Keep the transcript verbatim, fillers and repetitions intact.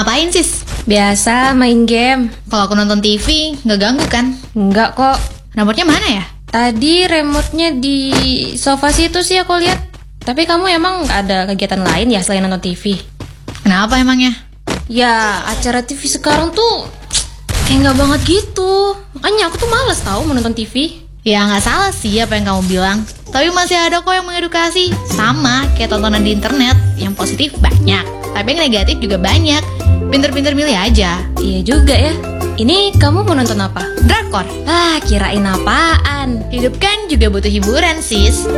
Ngapain sis? Biasa main game. Kalau aku nonton T V, nggak ganggu kan? Enggak kok. Remote-nya mana ya? Tadi remote-nya di sofa situ sih aku lihat. Tapi kamu emang nggak ada kegiatan lain ya selain nonton T V? Kenapa emangnya? Ya acara T V sekarang tuh kayak nggak banget gitu. Makanya aku tuh males tahu menonton T V. Ya nggak salah sih apa yang kamu bilang. Tapi masih ada kok yang mengedukasi. Sama kayak tontonan di internet. Yang positif banyak, tapi yang negatif juga banyak. Pinter-pinter milih aja. Iya juga ya. Ini kamu mau nonton apa? Drakor. Ah, kirain apaan. Hidup kan juga butuh hiburan sis.